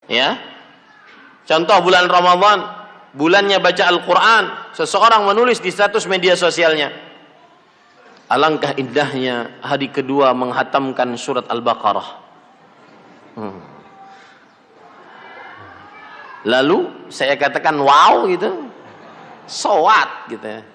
Ya. Contoh bulan Ramadan, bulannya baca Al-Quran, seseorang menulis di status media sosialnya, alangkah indahnya hari kedua menghatamkan surat Al-Baqarah. Lalu saya katakan wow gitu, so what gitu ya.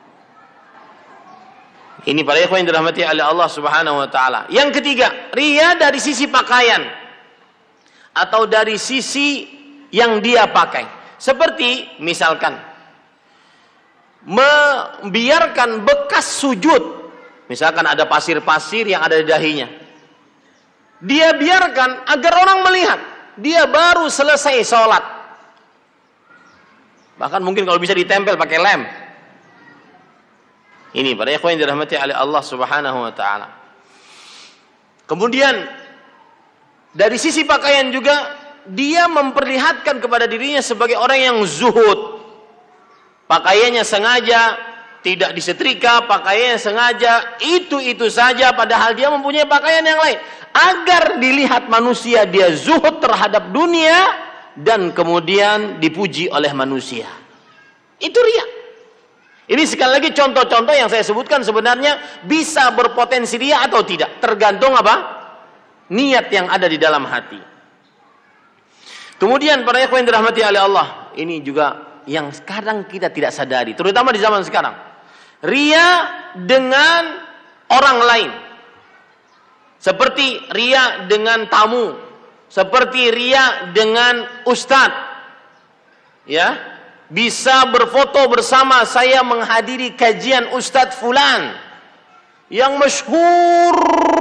Ini para ikhwan yang dirahmati oleh Allah Subhanahu wa taala. Yang ketiga, riya dari sisi pakaian atau dari sisi yang dia pakai. Seperti misalkan membiarkan bekas sujud. Misalkan ada pasir-pasir yang ada di dahinya. Dia biarkan agar orang melihat dia baru selesai sholat. Bahkan mungkin kalau bisa ditempel pakai lem. Ini para ikhwan yang dirahmati oleh Allah Subhanahu wa taala. Kemudian dari sisi pakaian juga dia memperlihatkan kepada dirinya sebagai orang yang zuhud. Pakaiannya sengaja tidak disetrika, pakaiannya sengaja itu saja, padahal dia mempunyai pakaian yang lain agar dilihat manusia dia zuhud terhadap dunia dan kemudian dipuji oleh manusia. Itu riya. Ini sekali lagi contoh-contoh yang saya sebutkan sebenarnya bisa berpotensi riya atau tidak, tergantung apa? Niat yang ada di dalam hati. Kemudian para ikhwan yang dirahmati oleh Allah, ini juga yang kadang kita tidak sadari, terutama di zaman sekarang. Riya dengan orang lain. Seperti riya dengan tamu, seperti riya dengan ustadz. Ya. Bisa berfoto bersama saya menghadiri kajian Ustadz Fulan yang masyhur.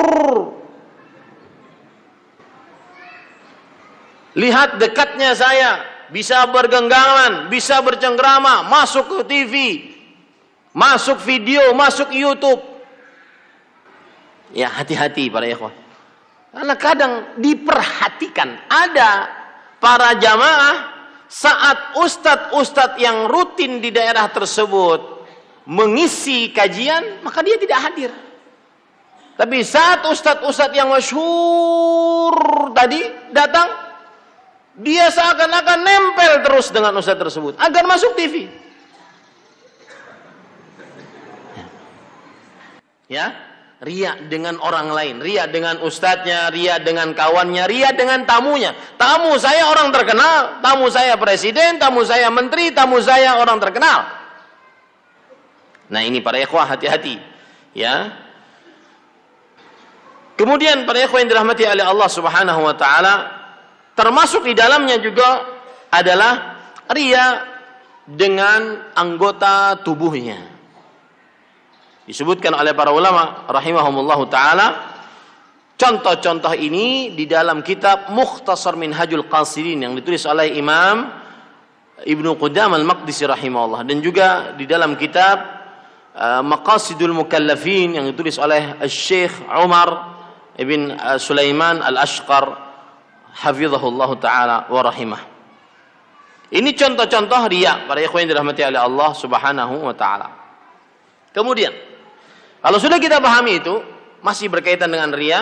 Lihat dekatnya saya, bisa bergenggaman, bisa bercengkrama, masuk ke TV, masuk video, masuk YouTube. Ya, hati-hati para ikhwan. Karena kadang diperhatikan ada para jamaah saat ustadz-ustadz yang rutin di daerah tersebut mengisi kajian, maka dia tidak hadir. Tapi saat ustadz-ustadz yang masyhur tadi datang, dia seakan-akan nempel terus dengan ustadz tersebut agar masuk TV. Ya, riya dengan orang lain, riya dengan ustadznya, riya dengan kawannya, riya dengan tamunya. Tamu saya orang terkenal, tamu saya presiden, tamu saya menteri, tamu saya orang terkenal. Nah ini para ikhwah hati-hati, ya. Kemudian para ikhwah yang dirahmati oleh Allah Subhanahu wa taala, termasuk di dalamnya juga adalah riya dengan anggota tubuhnya. Disebutkan oleh para ulama rahimahumullahu taala, contoh-contoh ini di dalam kitab Mukhtasar Minhajul Qasidin yang ditulis oleh Imam Ibnu Qudamah Al-Maqdisi rahimahullah, dan juga di dalam kitab Maqasidul Mukallafin yang ditulis oleh Syekh Umar ibn Sulaiman Al-Ashqar hafizahullahu taala wa rahimah. Ini contoh-contoh riya para ikhwan yang dirahmati oleh Allah Subhanahu wa taala. Kemudian kalau sudah kita pahami itu, masih berkaitan dengan riya,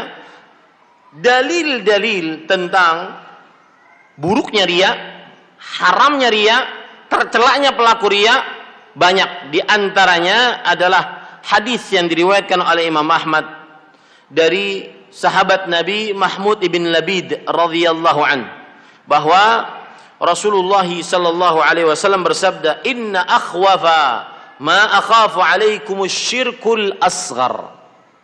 dalil-dalil tentang buruknya riya, haramnya riya, tercelaknya pelaku riya banyak. Di antaranya adalah hadis yang diriwayatkan oleh Imam Ahmad dari sahabat Nabi Mahmud ibn Labid radhiyallahu an, bahwa Rasulullah sallallahu alaihi wasallam bersabda, "Inna akhwafa ma akhafu alaikumus syirkul asghar."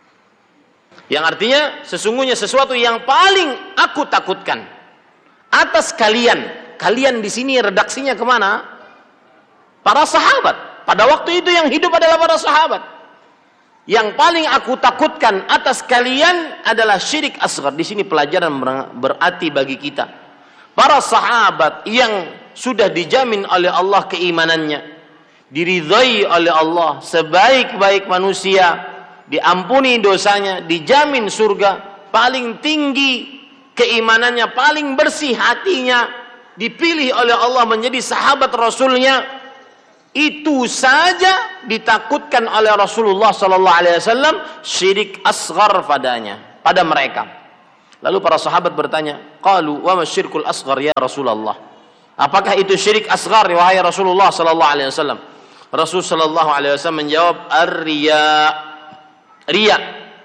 Yang artinya sesungguhnya sesuatu yang paling aku takutkan atas kalian. Kalian di sini redaksinya kemana? Para sahabat. Pada waktu itu yang hidup adalah para sahabat. Yang paling aku takutkan atas kalian adalah syirik asghar. Di sini pelajaran berarti bagi kita. Para sahabat yang sudah dijamin oleh Allah keimanannya, diridhai oleh Allah sebaik-baik manusia, diampuni dosanya, dijamin surga, paling tinggi keimanannya, paling bersih hatinya, dipilih oleh Allah menjadi sahabat Rasulnya, itu saja ditakutkan oleh Rasulullah sallallahu alaihi wasallam syirik asghar pada mereka. Lalu para sahabat bertanya, qalu wa masyirkul asghar ya Rasulullah? Apakah itu syirik asghar wahai Rasulullah sallallahu alaihi wasallam? Rasul sallallahu alaihi wasallam menjawab, ar-riya. Riya.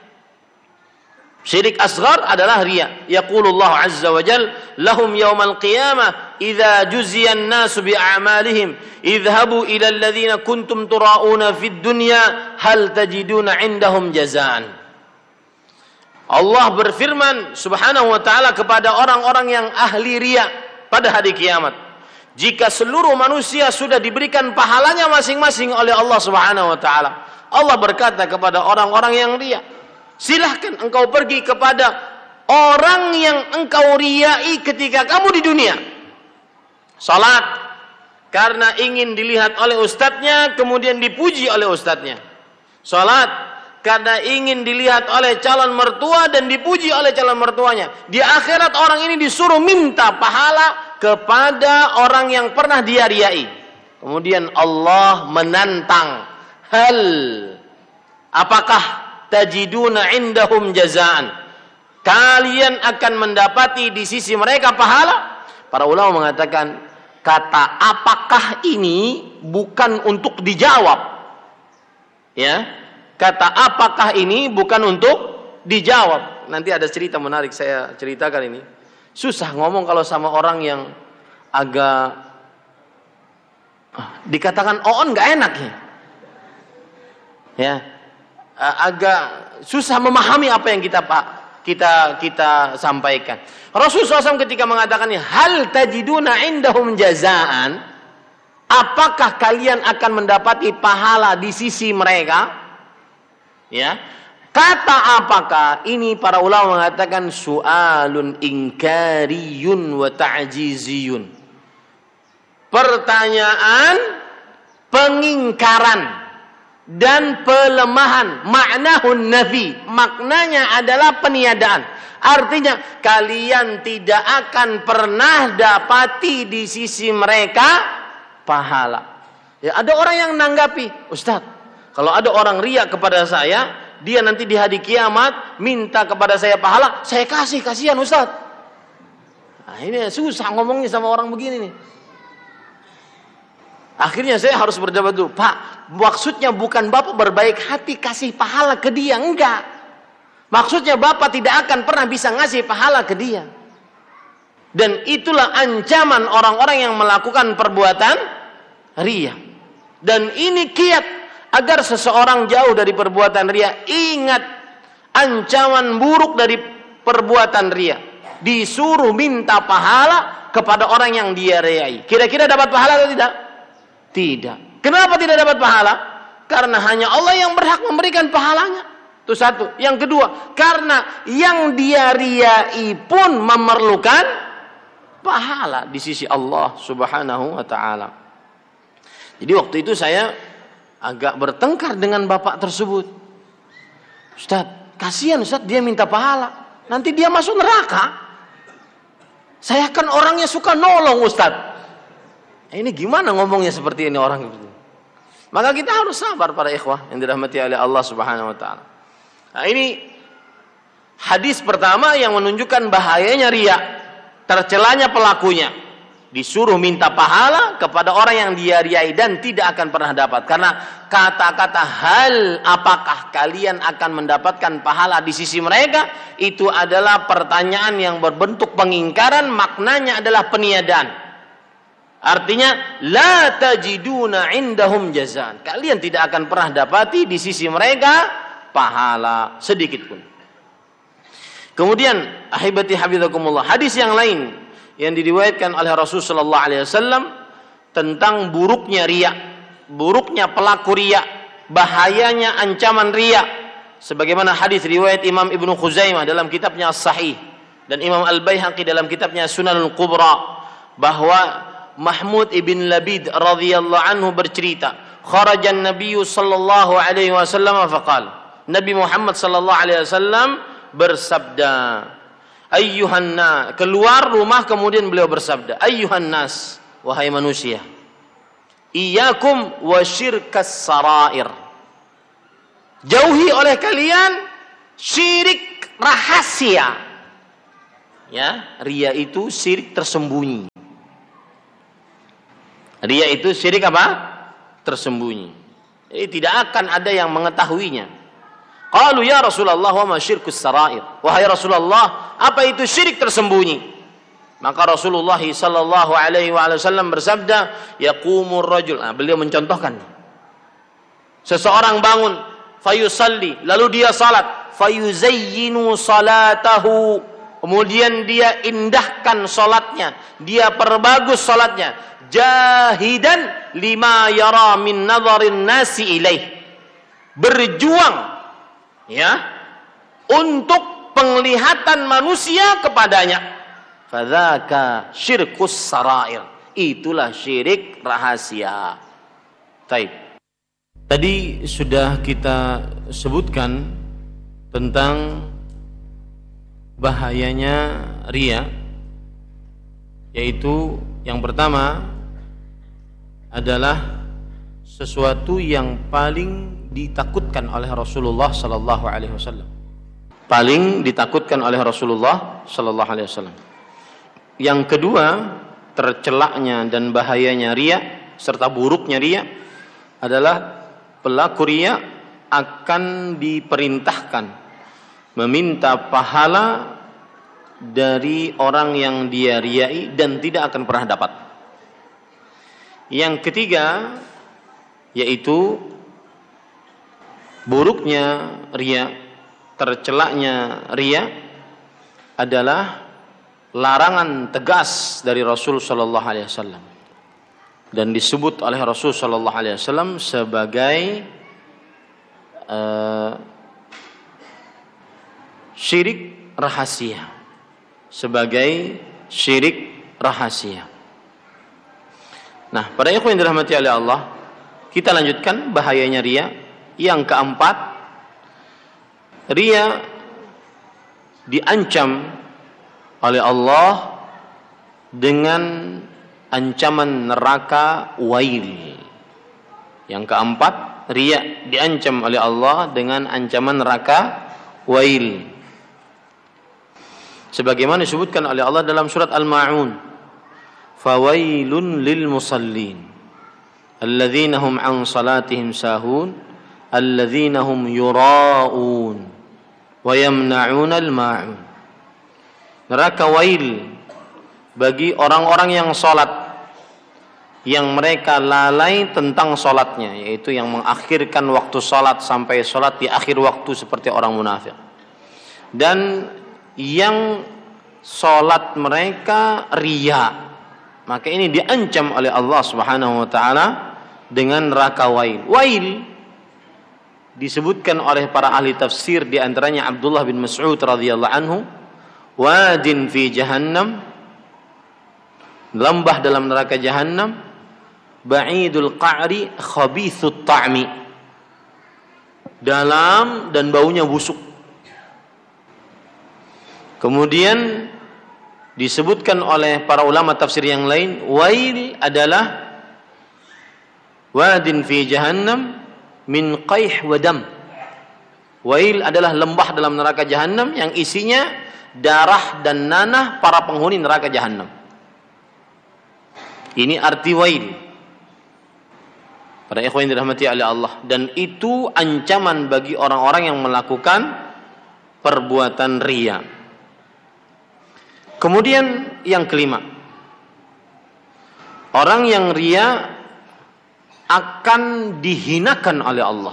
Syirik asghar adalah riya. Yaqulullah azza wa jal, lahum yawmal qiyamah idza juziya an-nasu bi a'malihim idhabu ila alladhina kuntum tura'una fid dunya hal tajiduna 'indahum jazaan. Allah berfirman subhanahu wa ta'ala kepada orang-orang yang ahli riya pada hari kiamat. Jika seluruh manusia sudah diberikan pahalanya masing-masing oleh Allah subhanahu wa ta'ala, Allah berkata kepada orang-orang yang riya, silahkan engkau pergi kepada orang yang engkau riyai ketika kamu di dunia. Salat karena ingin dilihat oleh ustadznya, kemudian dipuji oleh ustadznya. Salat karena ingin dilihat oleh calon mertua dan dipuji oleh calon mertuanya. Di akhirat orang ini disuruh minta pahala kepada orang yang pernah dia riai. Kemudian Allah menantang, hal apakah tajiduna indahum jazaan? Kalian akan mendapati di sisi mereka pahala? Para ulama mengatakan kata apakah ini bukan untuk dijawab. Ya. Kata apakah ini bukan untuk dijawab. Nanti ada cerita menarik saya ceritakan ini. Susah ngomong kalau sama orang yang agak dikatakan on nggak enak ya. Ya. Agak susah memahami apa yang kita sampaikan. Rasulullah SAW ketika mengatakan hal tajiduna indahum jazaan, apakah kalian akan mendapati pahala di sisi mereka? Ya, kata apakah ini para ulama mengatakan su'alun ingkariyun wa ta'jiziyun. Pertanyaan pengingkaran dan pelemahan, ma'nahun nafi, maknanya adalah peniadaan. Artinya kalian tidak akan pernah dapati di sisi mereka pahala. Ya, ada orang yang nanggapi, Ustaz, kalau ada orang riya kepada saya, dia nanti di hari kiamat minta kepada saya pahala, saya kasih, kasihan Ustaz. Nah, ini susah ngomongnya sama orang begini nih. Akhirnya saya harus berjawab dulu, Pak, maksudnya bukan Bapak berbaik hati kasih pahala ke dia, enggak. Maksudnya Bapak tidak akan pernah bisa ngasih pahala ke dia. Dan itulah ancaman orang-orang yang melakukan perbuatan riya. Dan ini kiat agar seseorang jauh dari perbuatan riya. Ingat ancaman buruk dari perbuatan riya. Disuruh minta pahala kepada orang yang dia riai. Kira-kira dapat pahala atau tidak? Tidak. Kenapa tidak dapat pahala? Karena hanya Allah yang berhak memberikan pahalanya. Itu satu. Yang kedua, karena yang dia riai pun memerlukan pahala di sisi Allah subhanahu wa ta'ala. Jadi waktu itu saya agak bertengkar dengan bapak tersebut. Ustaz, kasihan Ustaz, dia minta pahala, nanti dia masuk neraka. Saya kan orangnya suka nolong Ustaz. Ini gimana ngomongnya seperti ini orang itu? Maka kita harus sabar para ikhwah yang dirahmati oleh Allah subhanahu wa ta'ala. Nah, ini hadis pertama yang menunjukkan bahayanya riya, tercelanya pelakunya. Disuruh minta pahala kepada orang yang dia riai dan tidak akan pernah dapat. Karena kata-kata hal apakah kalian akan mendapatkan pahala di sisi mereka, itu adalah pertanyaan yang berbentuk pengingkaran, maknanya adalah peniadaan. Artinya la tajiduna indahum jazaan. Kalian tidak akan pernah dapati di sisi mereka pahala sedikit pun. Kemudian ahibati habibakumullah, hadis yang lain yang diriwayatkan oleh Rasulullah sallallahu alaihi wasallam tentang buruknya riya, buruknya pelaku riya, bahayanya ancaman riya. Sebagaimana hadis riwayat Imam Ibnu Khuzaimah dalam kitabnya As-Sahih dan Imam Al-Baihaqi dalam kitabnya Sunanul Kubra, bahwa Mahmud ibn Labid radhiyallahu anhu bercerita, kharajan Nabi sallallahu alaihi wasallam faqala, Nabi Muhammad sallallahu alaihi wasallam bersabda, ayyuhan nas, keluar rumah kemudian beliau bersabda, ayyuhan nas, wahai manusia, iyyakum wa syirkas sarair, jauhi oleh kalian syirik rahasia. Ya, riya itu syirik tersembunyi. Riya itu syirik apa? Tersembunyi. Jadi tidak akan ada yang mengetahuinya. Qalu ya Rasulullah wa ma syirkus sarair. Wahai Rasulullah, apa itu syirik tersembunyi? Maka Rasulullah sallallahu alaihi wasallam bersabda, yaqumur rajul. Beliau mencontohkan. Seseorang bangun, fayusalli, lalu dia salat, fayuzayyinu salatahu. Kemudian dia indahkan salatnya, dia perbagus salatnya, jahidan lima yara min nadharin nasi ilaih. Berjuang ya untuk penglihatan manusia kepadanya. Fadzaka syirkus sarair. Itulah syirik rahasia. Baik. Tadi sudah kita sebutkan tentang bahayanya riya, yaitu yang pertama adalah sesuatu yang paling ditakutkan oleh Rasulullah sallallahu alaihi wasallam. Paling ditakutkan oleh Rasulullah sallallahu alaihi wasallam. Yang kedua, tercelaknya dan bahayanya riya serta buruknya riya adalah pelaku riya akan diperintahkan meminta pahala dari orang yang dia riyai dan tidak akan pernah dapat. Yang ketiga, yaitu buruknya riya, tercelaknya riya adalah larangan tegas dari Rasul sallallahu alaihi wasallam, dan disebut oleh Rasul sallallahu alaihi wasallam sebagai syirik rahasia, sebagai syirik rahasia. Nah, para ikhwan yang dirahmati oleh Allah, kita lanjutkan bahayanya riya. Yang keempat, riya diancam oleh Allah dengan ancaman neraka wail. Yang keempat, riya diancam oleh Allah dengan ancaman neraka wail. Sebagaimana disebutkan oleh Allah dalam surat Al-Ma'un, fawailun lil musallin alladzina hum an salatihim sahun alladzina hum yura'un wa yamna'un al-ma'un. Neraka wail bagi orang-orang yang salat, yang mereka lalai tentang salatnya, yaitu yang mengakhirkan waktu salat sampai salat di akhir waktu seperti orang munafik, dan yang salat mereka riya. Maka ini diancam oleh Allah Subhanahu wa taala dengan neraka wail. Wail disebutkan oleh para ahli tafsir, di antaranya Abdullah bin Mas'ud radhiyallahu anhu, wadin fi jahannam, lembah dalam neraka jahannam, ba'idul qa'ri khabithut ta'mi, dalam dan baunya busuk. Kemudian disebutkan oleh para ulama tafsir yang lain, wail adalah wadin fi jahannam min qaih wa dam. Wail adalah lembah dalam neraka jahannam yang isinya darah dan nanah para penghuni neraka jahannam. Ini arti wail. Para ikhwan yang dirahmati oleh Allah, dan itu ancaman bagi orang-orang yang melakukan perbuatan riya. Kemudian yang kelima, orang yang riya akan dihinakan oleh Allah.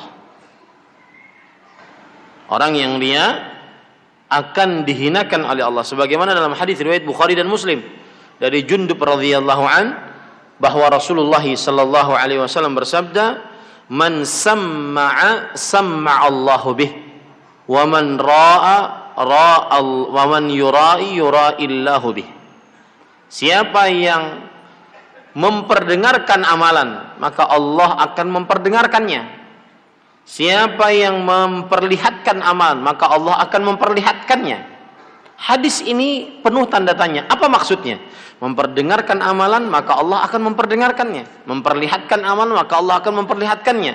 Orang yang riya akan dihinakan oleh Allah, sebagaimana dalam hadis riwayat Bukhari dan Muslim dari Jundub radhiyallahu an, bahwa Rasulullah sallallahu alaihi wasallam bersabda, man samma'a samma'a Allahu bih, wa man ra'a wa man yura'i yura'illahu bih. Siapa yang memperdengarkan amalan, maka Allah akan memperdengarkannya. Siapa yang memperlihatkan amalan, maka Allah akan memperlihatkannya. Hadis ini penuh tanda tanya. Apa maksudnya? Memperdengarkan amalan, maka Allah akan memperdengarkannya. Memperlihatkan amalan, maka Allah akan memperlihatkannya.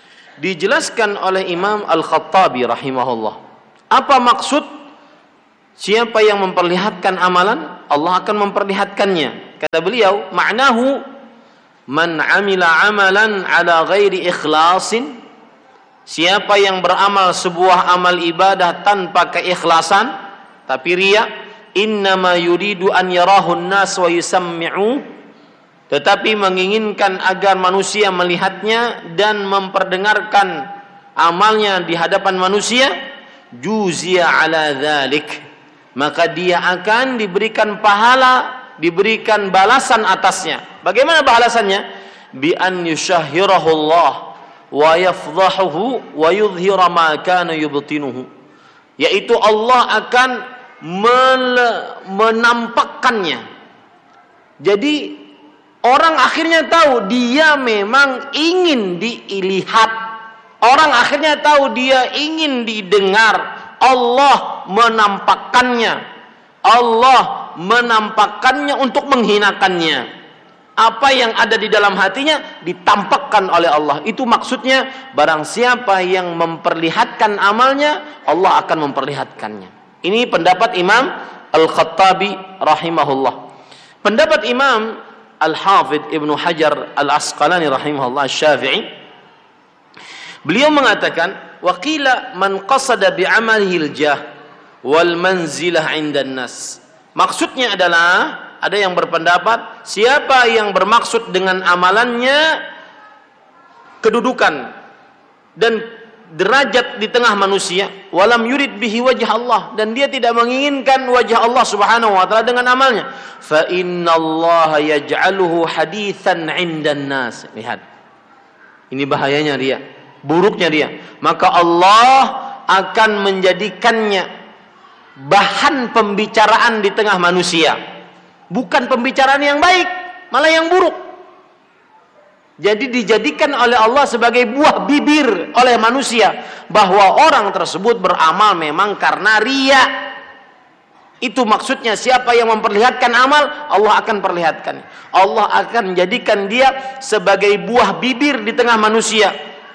Dijelaskan oleh Imam Al-Khattabi rahimahullah. Apa maksud Siapa yang memperlihatkan amalan, Allah akan memperlihatkannya. Kata beliau, ma'nahu man 'amila 'amalan 'ala ghairi ikhlasin. Siapa yang beramal sebuah amal ibadah tanpa keikhlasan, tapi riya, innama yuridu an yarahu an-nas wa yusammi'u, tetapi menginginkan agar manusia melihatnya dan memperdengarkan amalnya di hadapan manusia, juzia 'ala dzalik, maka dia akan diberikan pahala, diberikan balasan atasnya. Bagaimana balasannya? Bi an yushahhirahu Allah wa yafdhahuhu wa yudhhira ma kana yubtinuhu, yaitu Allah akan menampakkannya. Jadi orang akhirnya tahu dia memang ingin dilihat. Orang akhirnya tahu dia ingin didengar. Allah menampakkannya. Allah menampakkannya untuk menghinakannya. Apa yang ada di dalam hatinya ditampakkan oleh Allah. Itu maksudnya, barang siapa yang memperlihatkan amalnya, Allah akan memperlihatkannya. Ini pendapat Imam Al-Khattabi rahimahullah. Pendapat Imam Al-Hafidh Ibnu Hajar Al-Asqalani rahimahullah Syafi'i, beliau mengatakan, waqila man qasada bi'amalihi al-jah wal manzilah 'indan nas. Maksudnya adalah, ada yang berpendapat, siapa yang bermaksud dengan amalannya kedudukan dan derajat di tengah manusia, walam yurid bihi wajh Allah, dan dia tidak menginginkan wajah Allah Subhanahu wa taala dengan amalnya, fa innallaha yaj'aluhu haditsan 'indan nas. Lihat, ini bahayanya dia, buruknya dia. Maka Allah akan menjadikannya bahan pembicaraan di tengah manusia. Bukan pembicaraan yang baik, malah yang buruk. Jadi dijadikan oleh Allah sebagai buah bibir oleh manusia, bahwa orang tersebut beramal memang karena riya. Itu maksudnya, siapa yang memperlihatkan amal, Allah akan perlihatkan. Allah akan menjadikan dia sebagai buah bibir di tengah manusia.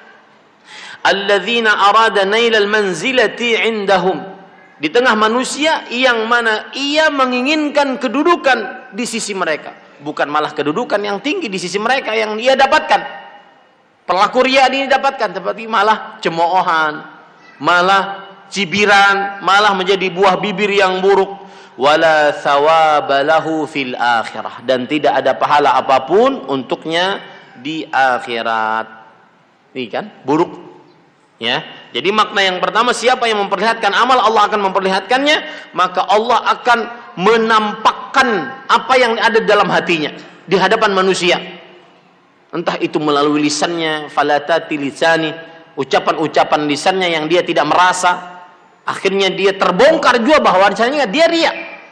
Alladzina arada nailal manzilati indahum, di tengah manusia yang mana ia menginginkan kedudukan di sisi mereka, bukan malah kedudukan yang tinggi di sisi mereka yang ia dapatkan. Pelaku riya ini dapatkan, tapi malah cemoohan, malah cibiran, malah menjadi buah bibir yang buruk. Wala thawaba lahu fil akhirah, dan tidak ada pahala apapun untuknya di akhirat. Ini kan buruk. Ya, jadi makna yang pertama, siapa yang memperlihatkan amal, Allah akan memperlihatkannya, maka Allah akan menampakkan apa yang ada dalam hatinya di hadapan manusia. Entah itu melalui lisannya, falatati lisani, ucapan-ucapan lisannya yang dia tidak merasa, akhirnya dia terbongkar juga bahwa lisannya dia riya.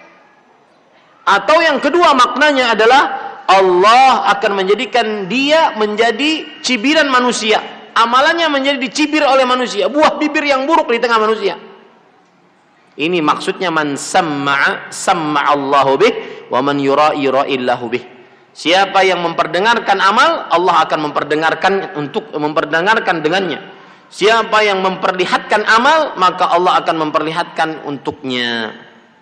Atau yang kedua maknanya adalah Allah akan menjadikan dia menjadi cibiran manusia. Amalannya menjadi dicibir oleh manusia, buah bibir yang buruk di tengah manusia. Ini maksudnya, man samma'a Allahu bih wa man yura'i ra'illahu bih. Siapa yang memperdengarkan amal, Allah akan memperdengarkan dengannya. Siapa yang memperlihatkan amal, maka Allah akan memperlihatkan untuknya.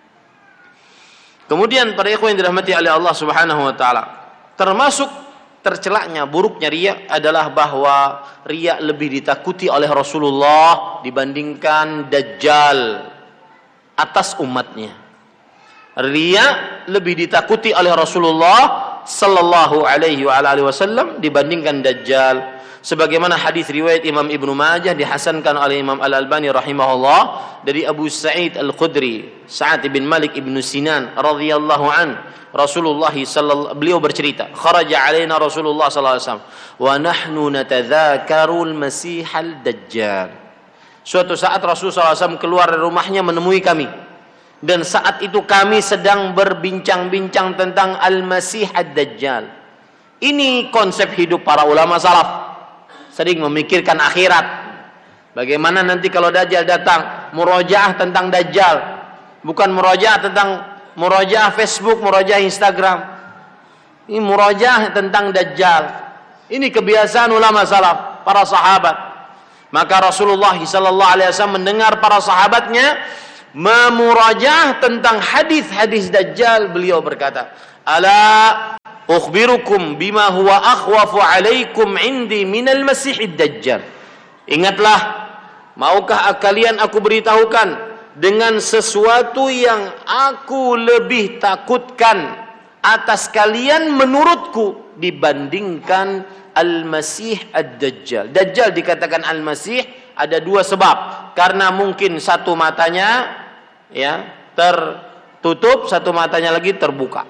Kemudian para ikhwan yang dirahmati oleh Allah Subhanahu wa taala, termasuk tercelaknya, buruknya riya adalah bahwa riya lebih ditakuti oleh Rasulullah dibandingkan Dajjal atas umatnya. Riya lebih ditakuti oleh Rasulullah sallallahu alaihi wasallam dibandingkan Dajjal. Sebagaimana hadis riwayat Imam Ibnu Majah dihasankan oleh Imam Al-Albani rahimahullah dari Abu Sa'id Al-Khudri, Sa'ad bin Malik ibn Sinan radhiyallahu an, beliau bercerita, kharaja alaina Rasulullah sallallahu alaihi wasallam wa nahnu natadzakarul Masih al-Dajjal. Suatu saat Rasulullah SAW keluar dari rumahnya menemui kami, dan saat itu kami sedang berbincang-bincang tentang Al-Masih ad-Dajjal. Ini konsep hidup para ulama salaf, sering memikirkan akhirat. Bagaimana nanti kalau Dajjal datang, murojaah tentang Dajjal, bukan murojaah Facebook, murojaah Instagram. Ini murojaah tentang Dajjal. Ini kebiasaan ulama salaf, para sahabat. Maka Rasulullah sallallahu alaihi wasallam mendengar para sahabatnya memurajaah tentang hadis-hadis Dajjal, beliau berkata, "Ala ukhbirukum bima huwa akhwafu alaikum indi minal masihid Dajjal." Ingatlah, maukah kalian aku beritahukan dengan sesuatu yang aku lebih takutkan atas kalian menurutku dibandingkan Al-Masih Ad-Dajjal. Dajjal dikatakan Al-Masih ada dua sebab. Karena mungkin satu matanya ya tertutup, satu matanya lagi terbuka.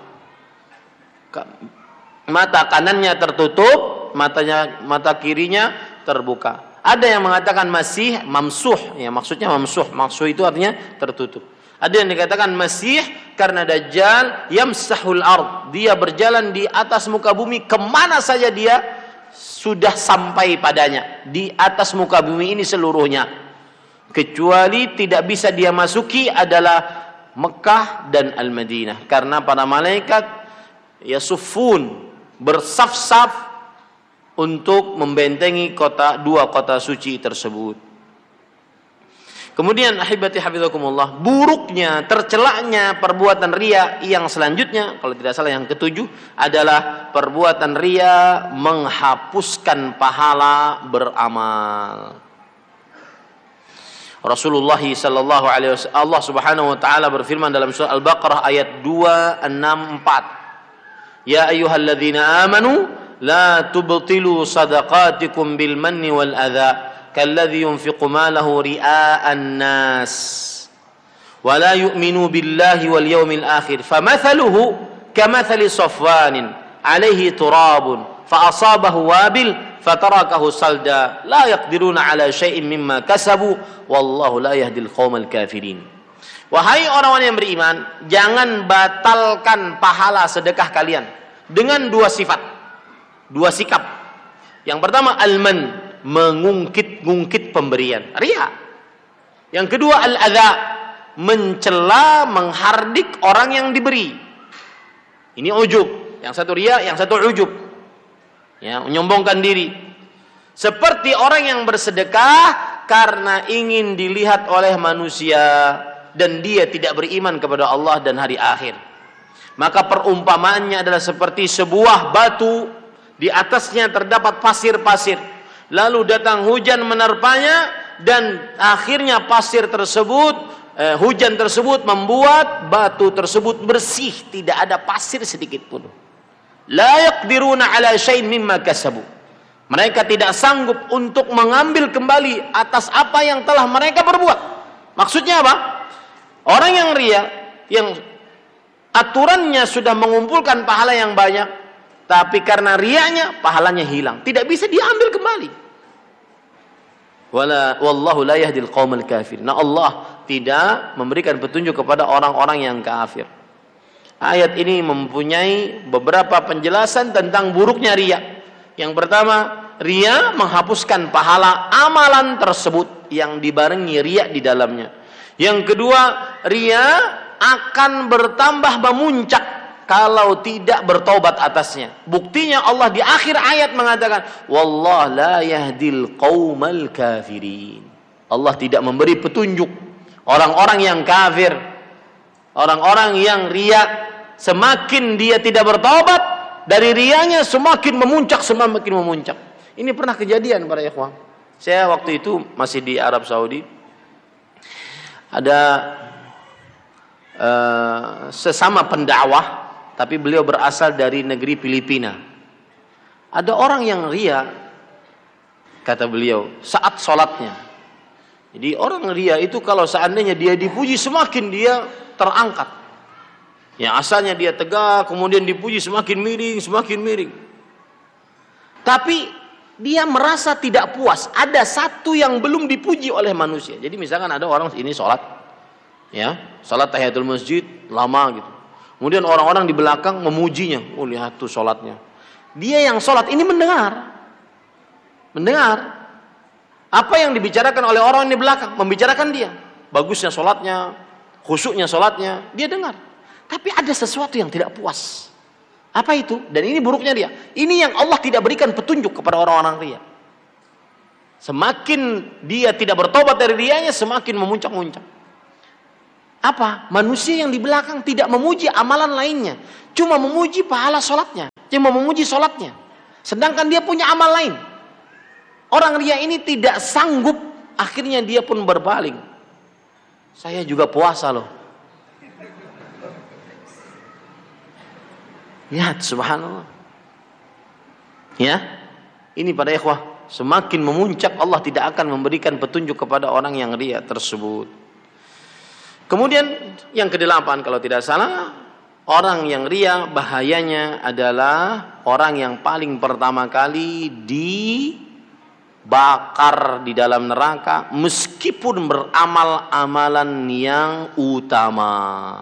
Mata kanannya tertutup, mata kirinya terbuka. Ada yang mengatakan Masih mamsuh, ya maksudnya mamsuh. Mamsuh itu artinya tertutup. Ada yang dikatakan Masih karena Dajjal yamsahul ard, dia berjalan di atas muka bumi kemana saja dia sudah sampai padanya, di atas muka bumi ini seluruhnya, kecuali tidak bisa dia masuki adalah Mekah dan Al-Madinah, karena para malaikat yasuffun, bersaf-saf untuk membentengi dua kota suci tersebut. Kemudian ahibati hafizakumullah, buruknya, tercelaknya perbuatan riya yang selanjutnya, kalau tidak salah yang ketujuh, adalah perbuatan riya menghapuskan pahala beramal. Rasulullah sallallahu alaihi wasallam, Allah Subhanahu wa taala berfirman dalam surah Al-Baqarah ayat 264, "Ya ayyuhalladzina amanu la tubtilu sadaqatikum bil manni wal adza kalladzi yunfiqu malahu ria'an nas wa la yu'minu billahi wal yawmil akhir famathaluhu kamathali safwanin 'alaihi turabun fa asabahu wabil fatarakahu salda la yaqdiruna 'ala syai'in mimma kasabu wallahu la yahdil qaumal kafirin." Wahai orang-orang yang beriman, jangan batalkan pahala sedekah kalian dengan dua sifat, dua sikap. Yang pertama al-man, mengungkit-ungkit pemberian, riya. Yang kedua al-adza, mencela, menghardik orang yang diberi. Ini ujub. Yang satu riya, yang satu ujub. Ya, menyombongkan diri. Seperti orang yang bersedekah karena ingin dilihat oleh manusia dan dia tidak beriman kepada Allah dan hari akhir. Maka perumpamaannya adalah seperti sebuah batu, di atasnya terdapat pasir-pasir. Lalu datang hujan menerpanya dan akhirnya hujan tersebut membuat batu tersebut bersih, tidak ada pasir sedikit pun. La yaqdiruna ala syai'in mimma kasabu. Mereka tidak sanggup untuk mengambil kembali atas apa yang telah mereka perbuat. Maksudnya apa? Orang yang riya, yang aturannya sudah mengumpulkan pahala yang banyak, tapi karena riyanya pahalanya hilang, tidak bisa diambil kembali. Wallahu la yahdil qaumal kafir. Nah, Allah tidak memberikan petunjuk kepada orang-orang yang kafir. Ayat ini mempunyai beberapa penjelasan tentang buruknya riya. Yang pertama, riya menghapuskan pahala amalan tersebut yang dibarengi riya di dalamnya. Yang kedua, riya akan bertambah memuncak kalau tidak bertobat atasnya. Buktinya Allah di akhir ayat mengatakan, "Wallahu la yahdil qaumal kafirin." Allah tidak memberi petunjuk orang-orang yang kafir, orang-orang yang riya. Semakin dia tidak bertobat, dari riyanya semakin memuncak. Ini pernah kejadian para ikhwan. Saya waktu itu masih di Arab Saudi. Ada sesama pendakwah, tapi beliau berasal dari negeri Filipina. Ada orang yang riya, kata beliau, saat sholatnya. Jadi orang riya itu kalau seandainya dia dipuji, semakin dia terangkat. Yang asalnya dia tegak, kemudian dipuji semakin miring. Tapi dia merasa tidak puas. Ada satu yang belum dipuji oleh manusia. Jadi misalkan ada orang ini sholat, ya, sholat tahiyatul masjid lama gitu. Kemudian orang-orang di belakang memujinya. Oh, lihat tuh sholatnya. Dia yang sholat ini mendengar. Apa yang dibicarakan oleh orang di belakang, membicarakan dia. Bagusnya sholatnya, khusyuknya sholatnya, dia dengar. Tapi ada sesuatu yang tidak puas. Apa itu? Dan ini buruknya dia. Ini yang Allah tidak berikan petunjuk kepada orang-orang riya. Semakin dia tidak bertobat dari riyanya, semakin memuncak-muncak. Apa? Manusia yang di belakang tidak memuji amalan lainnya, cuma memuji pahala sholatnya, cuma memuji sholatnya, sedangkan dia punya amal lain. Orang riya ini tidak sanggup, akhirnya dia pun berpaling. Saya juga puasa loh. Lihat, subhanallah. Ya, ini para ikhwah, semakin memuncak Allah tidak akan memberikan petunjuk kepada orang yang riya tersebut. Kemudian yang ke-8 kalau tidak salah, orang yang riya bahayanya adalah orang yang paling pertama kali dibakar di dalam neraka meskipun beramal amalan yang utama.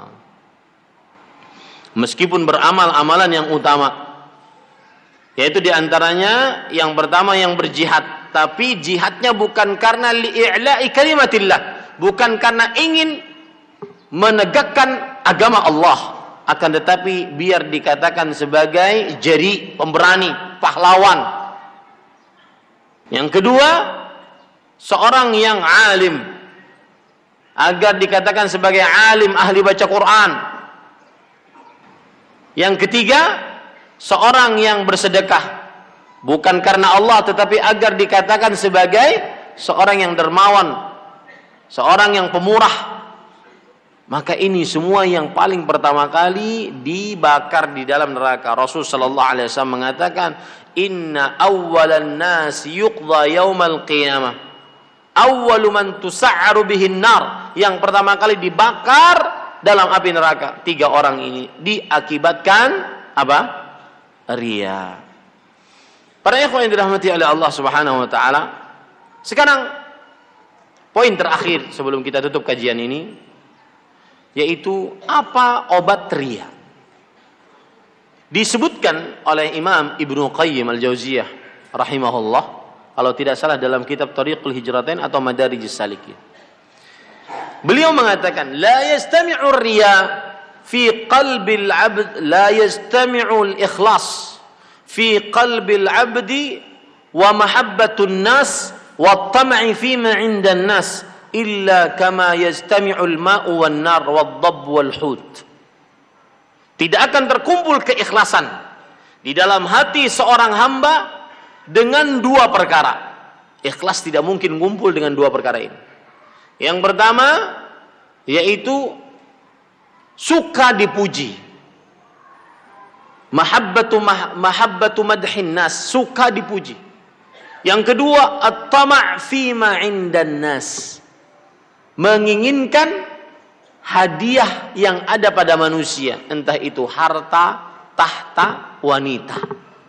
Meskipun beramal amalan yang utama, yaitu diantaranya yang pertama yang berjihad, tapi jihadnya bukan karena li'i'la'i kalimatillah, bukan karena ingin menegakkan agama Allah, akan tetapi biar dikatakan sebagai jari, pemberani, pahlawan. Yang kedua, seorang yang alim, agar dikatakan sebagai alim ahli baca Quran. Yang ketiga, seorang yang bersedekah, bukan karena Allah tetapi agar dikatakan sebagai seorang yang dermawan, seorang yang pemurah. Maka ini semua yang paling pertama kali dibakar di dalam neraka. Rasul sallallahu alaihi wasallam mengatakan, "Inna awwalan nas yuqdha yaumal qiyamah. Awwalu man tus'aru bihin nar." Yang pertama kali dibakar dalam api neraka 3 orang ini diakibatkan apa? Riya. Para ikhwan yang dirahmati oleh Allah Subhanahu wa taala. Sekarang poin terakhir sebelum kita tutup kajian ini, yaitu apa obat riya. Disebutkan oleh Imam Ibnu Qayyim Al-Jauziyah rahimahullah, kalau tidak salah dalam kitab Thariqul Hijratain atau Madarijus Salikin. Beliau mengatakan, la yastami'u riya fi qalbil 'abd, la yastami'u al-ikhlas fi qalbil 'abdi wa mahabbatun nas wa tam'i fi ma 'inda an-nas illa kama yastami'ul ma'u wan nar wad-dhabb wal hut. Tidak akan terkumpul keikhlasan di dalam hati seorang hamba dengan 2 perkara. Ikhlas tidak mungkin kumpul dengan 2 perkara ini. Yang pertama yaitu suka dipuji. Mahabbatu madhin nas, suka dipuji. Yang kedua, at-tama' fi ma 'indan nas, menginginkan hadiah yang ada pada manusia, entah itu harta, tahta, wanita.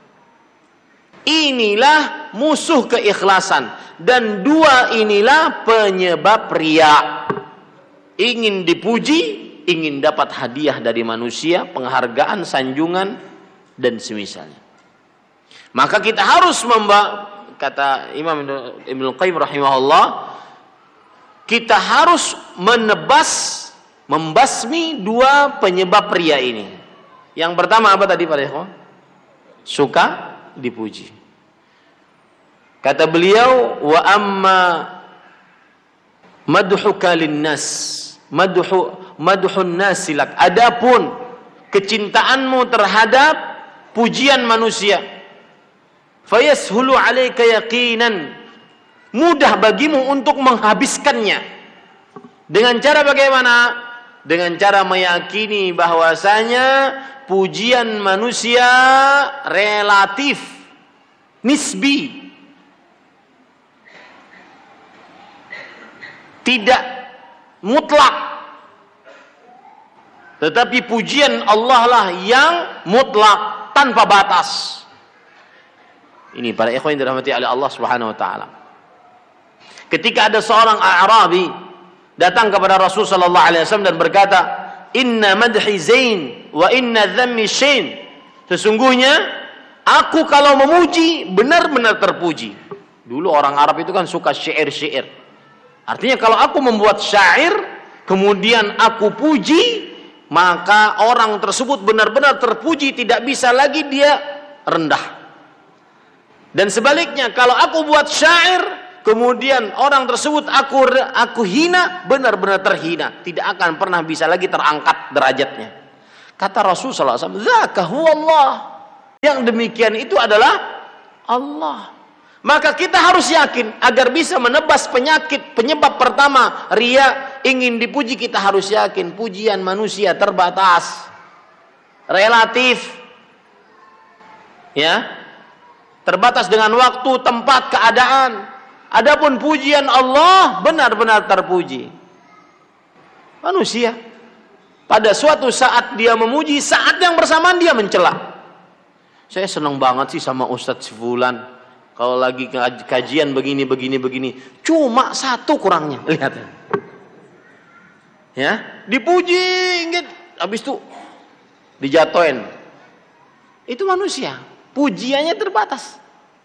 Inilah musuh keikhlasan, dan 2 inilah penyebab riya. Ingin dipuji, ingin dapat hadiah dari manusia, penghargaan, sanjungan dan semisalnya. Maka kita harus kata Imam Ibnu Qayyim rahimahullah, kita harus membasmi 2 penyebab riya ini. Yang pertama apa tadi Pak Ikhwan? Suka dipuji. Kata beliau, wa amma madhuka linnas, madhun nasilak. Adapun kecintaanmu terhadap pujian manusia, fayashulu 'alaika yaqinan, mudah bagimu untuk menghabiskannya. Dengan cara bagaimana? Dengan cara meyakini bahwasanya pujian manusia relatif, nisbi, tidak mutlak. Tetapi pujian Allah lah yang mutlak, tanpa batas. Ini para ikhwan yang dirahmati oleh Allah Subhanahu wa taala. Ketika ada seorang A'rabi datang kepada Rasul sallallahu alaihi wasallam dan berkata, "Inna madhi zain wa inna dhammi syain." Sesungguhnya aku kalau memuji benar-benar terpuji. Dulu orang Arab itu kan suka syair-syair. Artinya kalau aku membuat syair kemudian aku puji, maka orang tersebut benar-benar terpuji, tidak bisa lagi dia rendah. Dan sebaliknya, kalau aku buat syair kemudian orang tersebut aku hina, benar-benar terhina, tidak akan pernah bisa lagi terangkat derajatnya. Kata Rasulullah SAW, "Dzaka huwallah." Yang demikian itu adalah Allah. Maka kita harus yakin agar bisa menebas penyebab pertama riya, ingin dipuji, kita harus yakin pujian manusia terbatas, relatif, ya, terbatas dengan waktu, tempat, keadaan. Adapun pujian Allah benar-benar terpuji. Manusia pada suatu saat dia memuji, saat yang bersamaan dia mencela. Saya senang banget sih sama Ustadz Fulan. Kalau lagi kajian begini. Cuma satu kurangnya. Lihat. Ya, dipuji, habis itu dijatoin. Itu manusia. Pujiannya terbatas.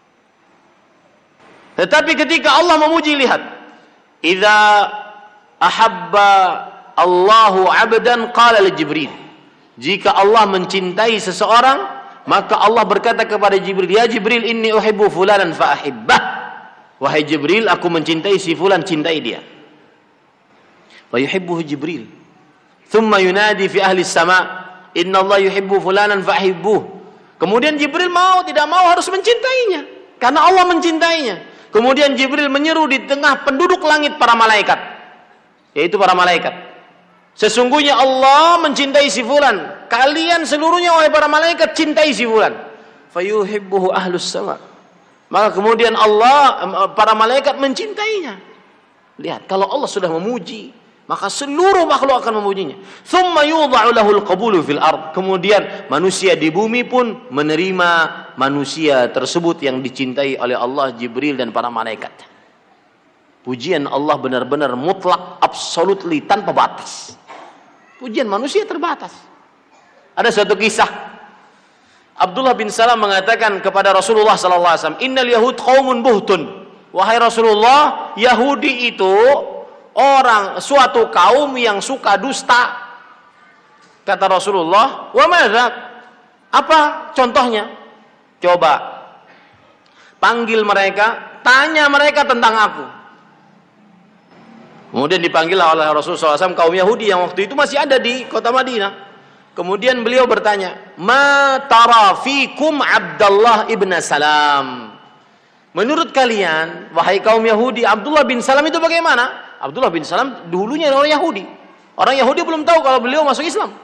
Tetapi ketika Allah memuji, lihat. Idza ahabba Allahu 'abdan qala li Jibril. Jika Allah mencintai seseorang, maka Allah berkata kepada Jibril, "Ya Jibril, inni uhibbu fulanan fa ahibbah." Wahai Jibril, aku mencintai si fulan, cintai dia. Wa yuhibbuhu Jibril. Thumma yunadi fi ahli sama, "Inna Allah yuhibbu fulanan fa ahibbuh." Kemudian Jibril mau tidak mau harus mencintainya karena Allah mencintainya. Kemudian Jibril menyeru di tengah penduduk langit para malaikat, yaitu para malaikat, "Sesungguhnya Allah mencintai si fulan. Kalian seluruhnya wahai para malaikat cintai si fulan." Fayuhibbuhu ahlus sama. Maka kemudian Allah, para malaikat mencintainya. Lihat, kalau Allah sudah memuji, maka seluruh makhluk akan memujinya. Tsumma yudha'u lahul qabulu fil ard. Kemudian manusia di bumi pun menerima manusia tersebut yang dicintai oleh Allah, Jibril dan para malaikat. Pujian Allah benar-benar mutlak, absolutely, tanpa batas. Pujian manusia terbatas. Ada suatu kisah. Abdullah bin Salam mengatakan kepada Rasulullah SAW, "Innal Yahud qaumun buhtun." Wahai Rasulullah, Yahudi itu suatu kaum yang suka dusta. Kata Rasulullah, "Wa madza?" Apa contohnya? Coba panggil mereka, tanya mereka tentang aku. Kemudian dipanggil oleh Rasulullah SAW kaum Yahudi yang waktu itu masih ada di kota Madinah. Kemudian beliau bertanya, "Ma tara fikum Abdullah ibn Salam?" Menurut kalian, wahai kaum Yahudi, Abdullah bin Salam itu bagaimana? Abdullah bin Salam dulunya orang Yahudi. Orang Yahudi belum tahu kalau beliau masuk Islam.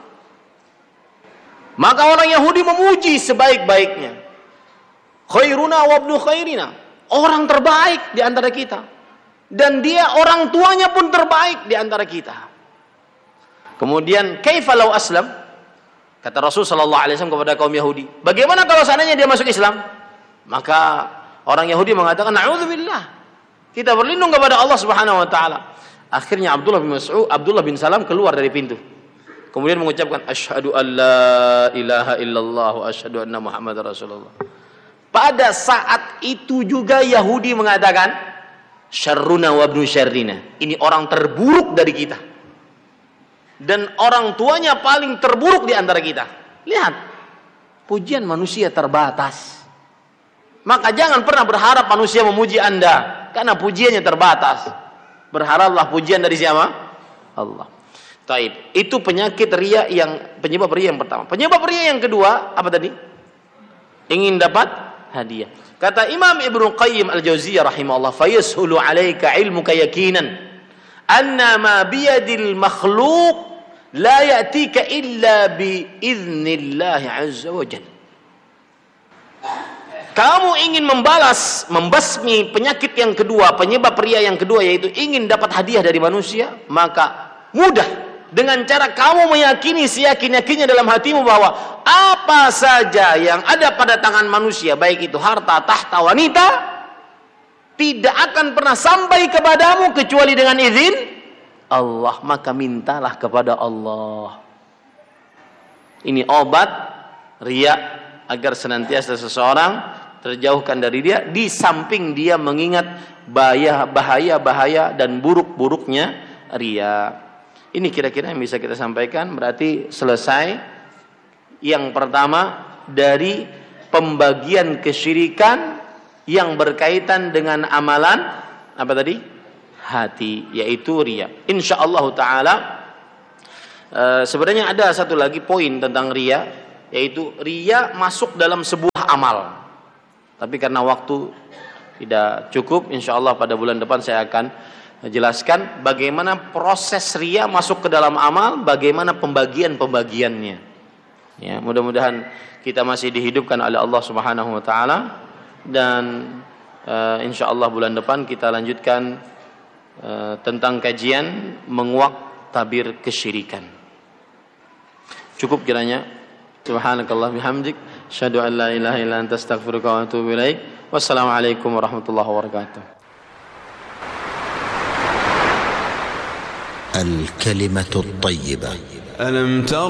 Maka orang Yahudi memuji sebaik-baiknya. Khairuna wa ibnu khairina. Orang terbaik di antara kita. Dan dia orang tuanya pun terbaik di antara kita. Kemudian kaifa law aslam? Kata Rasul sallallahu alaihi wasallam kepada kaum Yahudi, bagaimana kalau seandainya dia masuk Islam? Maka orang Yahudi mengatakan, "Na'udzubillah." Kita berlindung kepada Allah Subhanahu wa taala. Akhirnya Abdullah bin Salam keluar dari pintu. Kemudian mengucapkan, "Asyhadu an la ilaha illallah wa asyhadu anna Muhammadar Rasulullah." Pada saat itu juga Yahudi mengatakan, "Syarruna wa ibnu syarrina." Ini orang terburuk dari kita. Dan orang tuanya paling terburuk di antara kita. Lihat, pujian manusia terbatas. Maka jangan pernah berharap manusia memuji Anda, karena pujiannya terbatas. Berharaplah pujian dari siapa? Allah. Taib. Itu penyakit riya penyebab riya yang pertama. Penyebab riya yang kedua apa tadi? Ingin dapat hadiah. Kata Imam Ibnu Qayyim Al-Jauziyah rahimahullah, "Fayashulu 'alaika 'ilmuka yaqinan anna ma biyadil makhluq la ya'tika illa bi idznillah 'azza wa jalla." Kamu ingin membasmi penyakit yang kedua, penyebab riya yang kedua, yaitu ingin dapat hadiah dari manusia, maka mudah dengan cara kamu meyakini seyakin-yakinnya dalam hatimu bahwa apa saja yang ada pada tangan manusia, baik itu harta, tahta, wanita, tidak akan pernah sampai kepadamu kecuali dengan izin Allah. Maka mintalah kepada Allah. Ini obat riya agar senantiasa seseorang terjauhkan dari dia, di samping dia mengingat bahaya-bahaya dan buruk-buruknya riya. Ini kira-kira yang bisa kita sampaikan. Berarti selesai yang pertama dari pembagian kesyirikan yang berkaitan dengan amalan apa tadi? Hati, yaitu riya. Insyaallah taala sebenarnya ada satu lagi poin tentang riya, yaitu riya masuk dalam sebuah amal. Tapi karena waktu tidak cukup, insyaallah pada bulan depan saya akan jelaskan bagaimana proses riya masuk ke dalam amal, bagaimana pembagiannya. Ya, mudah-mudahan kita masih dihidupkan oleh Allah Subhanahu wa taala, dan insyaallah bulan depan kita lanjutkan tentang kajian menguak tabir kesyirikan. Cukup kiranya. Subhanakallah bihamdik, asyhadu an la ilaha illa anta astaghfiruka wa atubu ilaik. Wassalamualaikum warahmatullahi wabarakatuh. الكلمة الطيبة. ألم تر